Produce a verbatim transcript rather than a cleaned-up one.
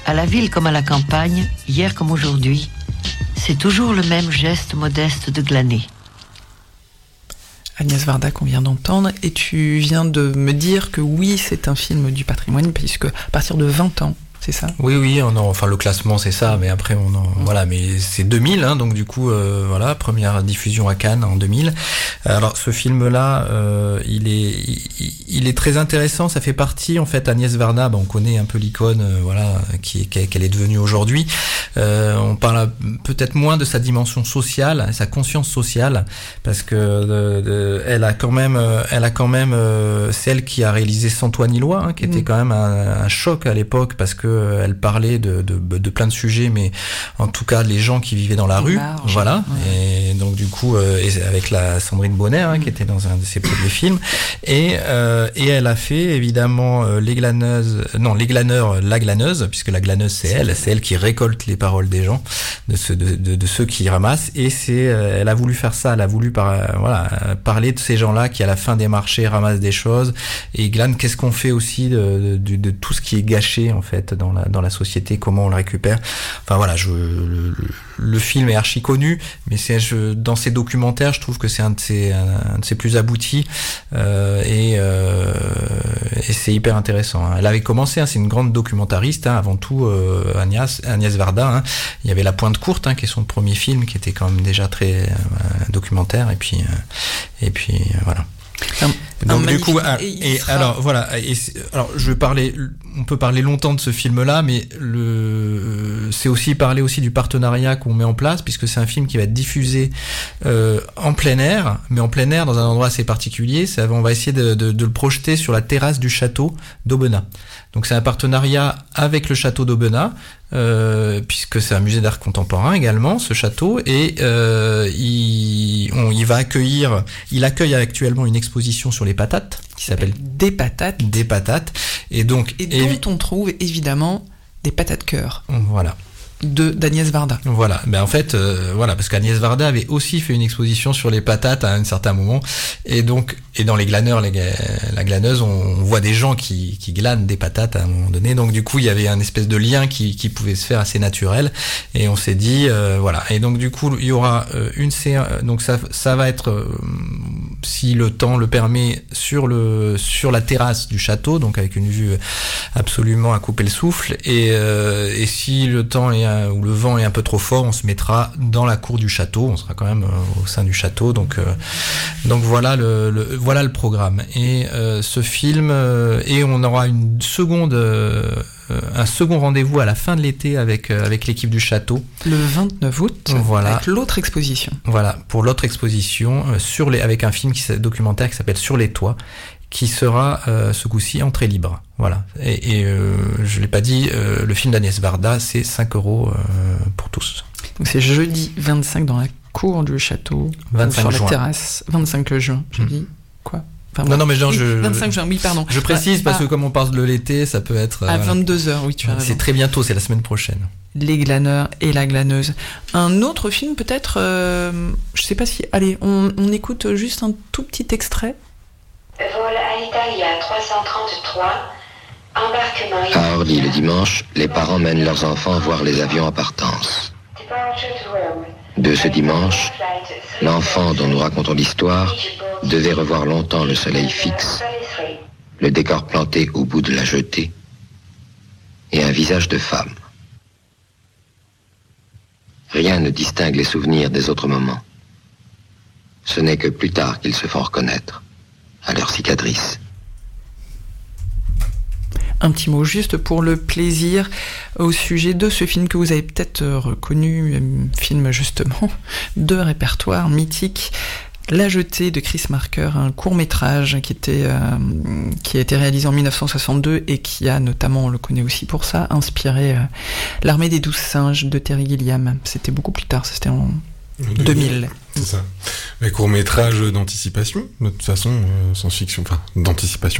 À la ville comme à la campagne, hier comme aujourd'hui, c'est toujours le même geste modeste de glaner. Agnès Varda qu'on vient d'entendre, et tu viens de me dire que oui, c'est un film du patrimoine, puisque à partir de vingt ans, c'est ça ? Oui, oui, on en, enfin le classement c'est ça, mais après on en, mmh. voilà, mais c'est deux mille, hein, donc du coup, euh, voilà, première diffusion à Cannes en deux mille. Alors ce film-là, euh, il est, il, il est très intéressant. Ça fait partie, en fait, Agnès Varda, ben, on connaît un peu l'icône, euh, voilà, qui, qu'elle est devenue aujourd'hui. Euh, on parle peut-être moins de sa dimension sociale, sa conscience sociale, parce que de, de, elle a quand même, elle a quand même euh, celle qui a réalisé Sans toi ni loi, hein, qui mmh. était quand même un, un choc à l'époque, parce que elle parlait de, de, de plein de sujets, mais en tout cas les gens qui vivaient dans la rue, marge, voilà. Ouais. Et donc du coup, euh, et avec la Sandrine Bonner, hein, mmh. qui était dans un de ses premiers films, et euh, et elle a fait évidemment euh, les glaneuses, non les glaneurs, la glaneuse, puisque la glaneuse c'est, c'est elle, c'est elle qui récolte les paroles des gens, de ceux de, de, de ceux qui ramassent, et c'est, euh, elle a voulu faire ça, elle a voulu par, euh, voilà parler de ces gens-là qui à la fin des marchés ramassent des choses et glanent. Qu'est-ce qu'on fait aussi de, de, de tout ce qui est gâché en fait dans la, dans la société, comment on le récupère. Enfin voilà, je, le, le film est archi connu, mais c'est, je, dans ces documentaires, je trouve que c'est un de ses, un de ses plus aboutis, euh, et, euh, et c'est hyper intéressant. Hein. Elle avait commencé, hein, c'est une grande documentariste, hein, avant tout, euh, Agnès, Agnès Varda. Hein. Il y avait La Pointe Courte, hein, qui est son premier film, qui était quand même déjà très euh, documentaire, et puis, euh, et puis euh, voilà. Un, Donc un du coup, et, et sera... alors voilà, et alors je vais parler, on peut parler longtemps de ce film-là, mais le, c'est aussi parler aussi du partenariat qu'on met en place, puisque c'est un film qui va être diffusé euh, en plein air, mais en plein air dans un endroit assez particulier. Ça, on va essayer de, de, de le projeter sur la terrasse du château d'Aubenas. Donc c'est un partenariat avec le château d'Aubenas, euh, puisque c'est un musée d'art contemporain également, ce château, et euh, il, on, il va accueillir, il accueille actuellement une exposition sur les patates qui s'appelle Des patates. Des patates, et donc et dont évi- on trouve évidemment des patates cœur. Voilà. De d'Agnès Varda. Voilà, ben en fait, euh, voilà, parce qu'Agnès Varda avait aussi fait une exposition sur les patates à un certain moment, et donc, et dans les glaneurs, les, la glaneuse, on, on voit des gens qui, qui glanent des patates à un moment donné, donc du coup, il y avait un espèce de lien qui, qui pouvait se faire assez naturel, et on s'est dit, euh, voilà, et donc du coup, il y aura euh, une séance, donc ça, ça va être, euh, si le temps le permet, sur le, sur la terrasse du château, donc avec une vue absolument à couper le souffle, et, euh, et si le temps est où le vent est un peu trop fort, on se mettra dans la cour du château, on sera quand même euh, au sein du château, donc euh, donc voilà le, le voilà le programme. Et euh, ce film, euh, et on aura une seconde euh, un second rendez-vous à la fin de l'été avec euh, avec l'équipe du château, le vingt-neuf août, voilà, avec l'autre exposition. Voilà, pour l'autre exposition euh, sur les avec un film qui documentaire qui s'appelle Sur les toits, qui sera euh, ce coup-ci entrée libre. Voilà. Et, et euh, je l'ai pas dit, euh, le film d'Agnès Varda, c'est cinq euros euh, pour tous. Donc c'est jeudi vingt-cinq dans la cour du château, vingt-cinq sur juin. La terrasse. vingt-cinq juin, j'ai mmh. dit quoi enfin, Non, non, mais genre, oui, je... vingt-cinq juin, oui, pardon. Je précise, parce ah, que comme on parle de l'été, ça peut être... À euh, vingt-deux heures, oui, tu as raison. C'est très bientôt, c'est la semaine prochaine. Les glaneurs et la glaneuse. Un autre film, peut-être, euh, je sais pas si... Allez, on, on écoute juste un tout petit extrait. Vol Alitalia trois cent trente-trois, embarquement... À Orly, le dimanche, les parents mènent leurs enfants voir les avions en partance. De ce dimanche, l'enfant dont nous racontons l'histoire devait revoir longtemps le soleil fixe, le décor planté au bout de la jetée, et un visage de femme. Rien ne distingue les souvenirs des autres moments. Ce n'est que plus tard qu'ils se font reconnaître à leur cicatrice. Un petit mot juste pour le plaisir au sujet de ce film que vous avez peut-être reconnu, un film justement de répertoire mythique, La Jetée de Chris Marker, un court-métrage qui était euh, qui a été réalisé en dix-neuf cent soixante-deux et qui a notamment, on le connaît aussi pour ça, inspiré euh, L'Armée des douze singes de Terry Gilliam. C'était beaucoup plus tard, c'était en deux mille. C'est ça. Mais court-métrage d'anticipation, de toute façon, euh, science-fiction, enfin, d'anticipation.